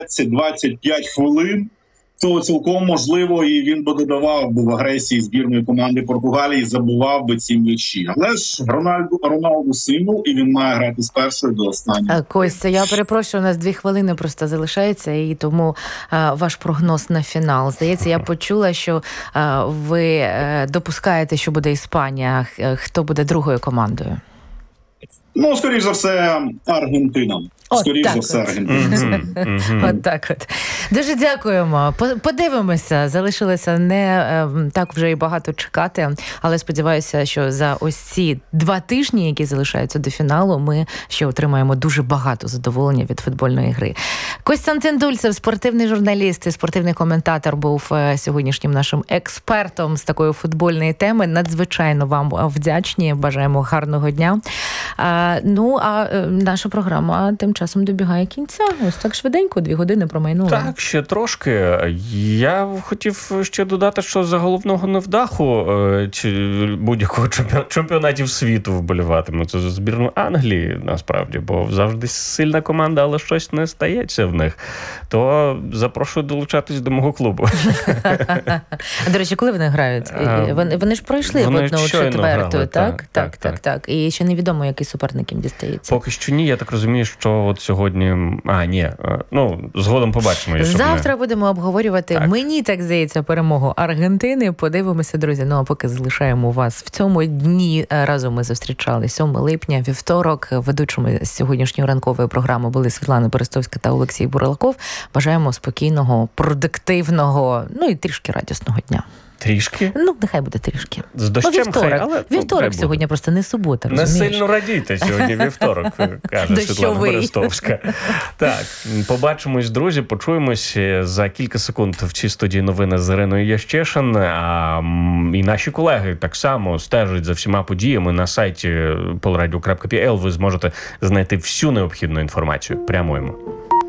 20-25 хвилин, то цілком можливо і він би додавав в агресії збірної команди Португалії, забував би ці м'ячі. Але ж Роналду символ, і він має грати з першої до останньої. Костя, я перепрошую, у нас 2 хвилини просто залишається, і тому ваш прогноз на фінал. Здається, я почула, що ви допускаєте, що буде Іспанія. Хто буде другою командою? Ну, скоріш за все, Аргентина. Скоріше за все, Аргентина. От так от. Дуже дякуємо. Подивимося. Залишилося не так вже і багато чекати, але сподіваюся, що за ось ці 2 тижні, які залишаються до фіналу, ми ще отримаємо дуже багато задоволення від футбольної гри. Костянтин Дульцев, спортивний журналіст і спортивний коментатор, був сьогоднішнім нашим експертом з такої футбольної теми. Надзвичайно вам вдячні. Бажаємо гарного дня. Ну, а наша програма тим часом добігає кінця. Ось так швиденько, 2 години промайнули. Так, ще трошки. Я хотів ще додати, що за головного невдаху чи будь-якого чемпіонатів світу вболіватиму. Це за збірну Англії, насправді, бо завжди сильна команда, але щось не стається в них. То запрошую долучатись до мого клубу. До речі, коли вони грають? Вони ж пройшли в 1/4, так? Так. І ще невідомо, який суперник їм дістається. Поки що ні, я так розумію, що от сьогодні... згодом побачимо. Завтра будемо обговорювати, мені так здається, перемогу Аргентини. Подивимося, друзі. Ну, а поки залишаємо вас в цьому дні. Разом ми зустрічали 7 липня, вівторок. Ведучими сьогоднішньої ранкової програми були Світлана Берестовська та Олексій Бурлаков. Бажаємо спокійного, продуктивного, ну і трішки радісного дня. Трішки? Ну, нехай буде трішки. З дощем хай, але... Вівторок сьогодні, просто не субота, розумієш? Не сильно радійте сьогодні вівторок, каже Світлана Берестовська. Так, побачимось, друзі, почуємось за кілька секунд в цій студії новини з Іриною Ящешин. І наші колеги так само стежать за всіма подіями. На сайті polradio.pl ви зможете знайти всю необхідну інформацію. Прямуємо.